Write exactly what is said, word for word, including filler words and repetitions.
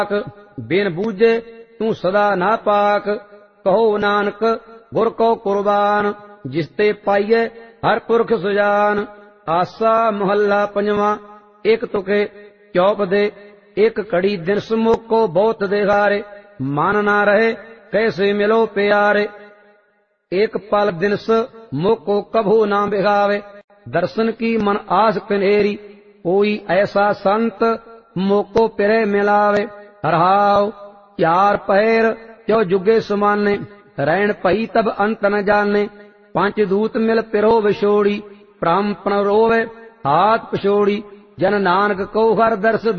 बिन बूझे तू सदा ना पाक। कहो नानक गुर को कुर्बान, जिसते पाइये हर पुरख सुजान। आसा मोहल्ला पंजवा। एक तुके चौप दे, एक कड़ी दिन सुमुख को बहुत देहारे। मन ना रहे कैसे मिलो प्यारे, एक पल दिनस मुख को कभू ना बिगावे। दर्शन की मन आस कनेरी, कोई ऐसा संत मुख को पिरे मिलावे। हरहाव चार पैर त्यो जुगे सुमाने, रैन भई तब अंत न जाने। पंच दूत मिल पिरो विछोड़ी, प्राण रोवे हाथ पछोड़ी। जन नानक को हर दर्श